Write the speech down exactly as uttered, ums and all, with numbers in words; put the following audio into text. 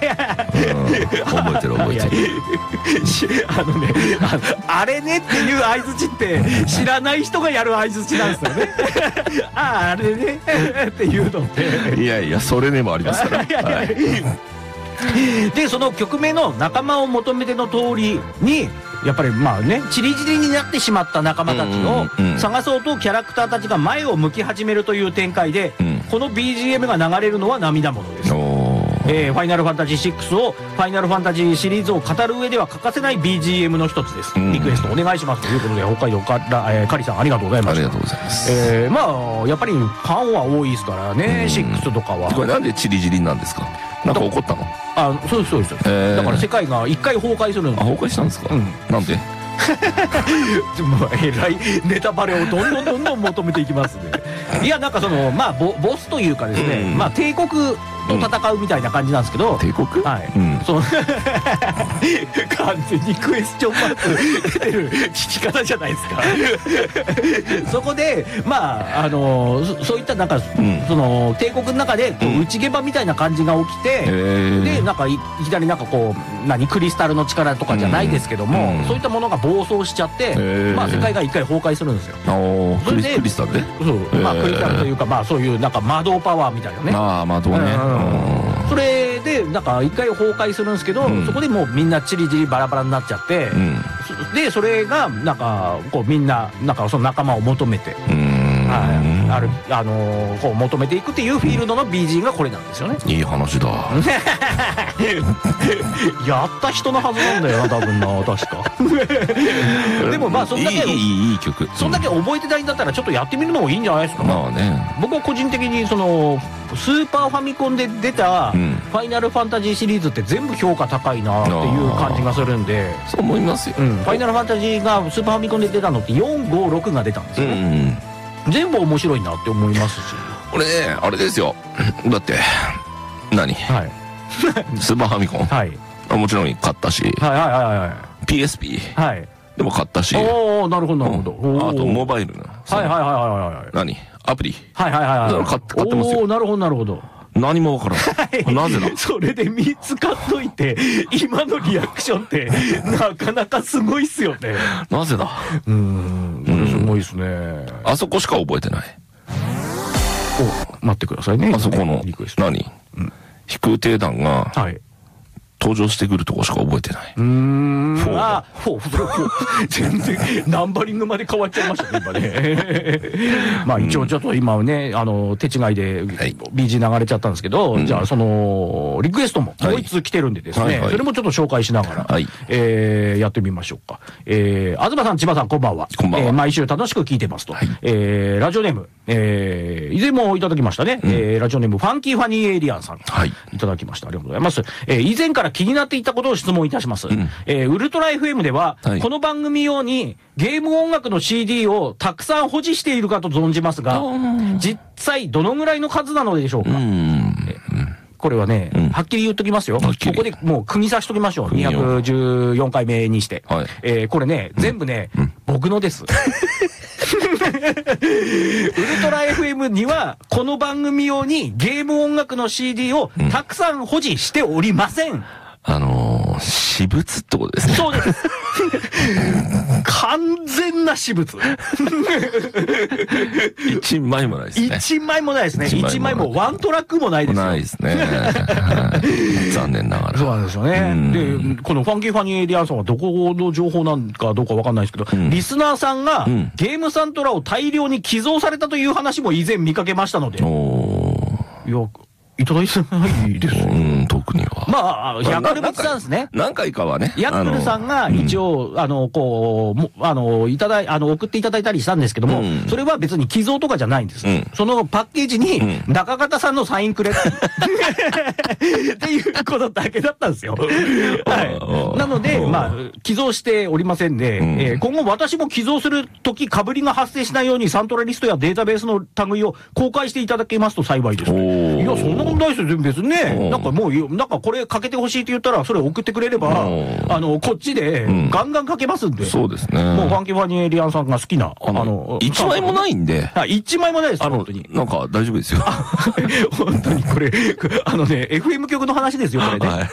覚えてる覚えてる。 あのね あ, あれねっていう相槌って知らない人がやる相槌なんですよねあああれねっていうのっていやいやそれねもありますから。 でその曲名の仲間を求めての通りにやっぱりまあねチリチリになってしまった仲間たちを探そうとキャラクターたちが前を向き始めるという展開で、うん、この ビージーエム が流れるのは涙ものです。えー、ファイナルファンタジーシックスをファイナルファンタジーシリーズを語る上では欠かせない ビージーエム の一つです。リクエストお願いしますということで北海道から、えー、カリさんありがとうございました。 ありがとうございます。 えー、まあやっぱりファンは多いですからねシックスとかは。 これなんでチリチリなんですか。なんか起こったの。 あそうですそうです、えー、だから世界が一回崩壊するんです。 あ崩壊したんですか、うん、なんでもうえらいネタバレをどんどんどんどん求めていきますねいやなんかそのまあ ボ, ボスというかですね、うん、まあ帝国と戦うみたいな感じなんですけど、うん、 帝国はい、うん、その完全にクエスチョンマーク出てる聞き方じゃないですかそこでまああの そ, そういったなんか、うん、その帝国の中でこう内ゲバみたいな感じが起きて、うん、でなんかいきなりなんかこう何クリスタルの力とかじゃないですけども、うん、そういったものが暴走しちゃって、まあ世界が一回崩壊するんですよ。 それでクリスタルでそうまあクリスタルというかまあそういうなんか魔導パワーみたいなね。 ああ魔導ね。 それでなんか一回崩壊するんですけど、うん、そこでもうみんなチリチリバラバラになっちゃって、うん、でそれがなんかこうみんななんかその仲間を求めて、はい、あるあのー、こう求めていくっていうフィールドの ビージー がこれなんですよね。 いい話だやった人のはずなんだよな多分な確かでもまあそんだけいいいい曲そんだけ覚えてないんだったらちょっとやってみるのもいいんじゃないですか。 まあね僕は個人的にそのスーパーファミコンで出たファイナルファンタジーシリーズって全部評価高いなっていう感じがするんで、 そう思いますよ、 うん、ファイナルファンタジーがスーパーファミコンで出たのってよんごろくが出たんですよね、うんうん、全部面白いなって思いますし俺ねあれですよだって何、はい、スーパーファミコン、はい、もちろん買ったし、はいはいはいはい、ピーエスピー、はい、でも買ったし、 おおなるほどなるほど、 うん、あとモバイルのはいはいはいはいはい何アプリはいはいはいはい買ってますよ。 おおなるほどなるほど。 何もわからないなぜだそれでみっつ買っといて今のリアクションってなかなかすごいっすよね。 なぜだうーんこれすごいっすね。 あそこしか覚えてない。 お待ってくださいね。 あそこの何、うん、飛空艇団が、はい登場してくるとこしか覚えてない。 うーん。フォー。あ、フォー、フォー。全然、ナンバリングまで変わっちゃいましたね、今ね。まあ一応ちょっと今ね、あの、手違いで ビージー 流れちゃったんですけど、はい、じゃあその、リクエストももう一通来てるんでですね、はいはいはい、それもちょっと紹介しながら、はい、えー、やってみましょうか。えー、東さん、千葉さん、こんばんは。 こんばんは。 えー、毎週楽しく聞いてますと。はい、えー、ラジオネーム、えー、以前もいただきましたね。うん、えー、ラジオネーム、ファンキーファニーエイリアンさん。はい。いただきました。ありがとうございます。えー、以前から気になっていたことを質問いたします。うん、えー、ウルトラ エフエム では、はい、この番組用にゲーム音楽の シーディー をたくさん保持しているかと存じますが、実際どのぐらいの数なのでしょうか。うんこれはね、うん、はっきり言っときますよ。ここでもう釘刺しときましょう。にひゃくじゅうよんかいめにして。はい、えー、これね、全部ね、うん、僕のです。ウルトラ エフエム にはこの番組用にゲーム音楽の シーディー をたくさん保持しておりません。 あのー、私物ってことですね。 そうです。完全な私物。 一枚もないですね。 一枚もないですね。一枚もワントラックもないですよ。 ないですね。残念ながら。 そうなんですよね。で、このファンキーファニーエイリアンさんはどこの情報なんかどうかわかんないですけど、うん、リスナーさんがゲームサントラを大量に寄贈されたという話も以前見かけましたので。おー。いや、いただいてないです。 うん、特には。 まあ、ヤクルブツさんですね。 何回かはね。 ヤクルさんが一応、あの、こう、あの、いただい、あの、送っていただいたりしたんですけども、それは別に寄贈とかじゃないんです。そのパッケージに、中方さんのサインくれっていうことだけだったんですよ。はい。なので、まあ、寄贈しておりませんで、今後私も寄贈するとき、被りが発生しないようにサントラリストやデータベースの類を公開していただけますと幸いです。いや、そんな問題ですよ、別にね。なんかもう、なんかこれかけてほしいって言ったら、それ送ってくれれば、あの、こっちで、ガンガンかけますんで。 そうですね。 もうファンキーファニーエイリアンさんが好きな、あの、 一枚もないんで。 一枚もないです、 本当に。なんか大丈夫ですよ。 本当にこれ、あのね、エフエム 局の話ですよ、これね。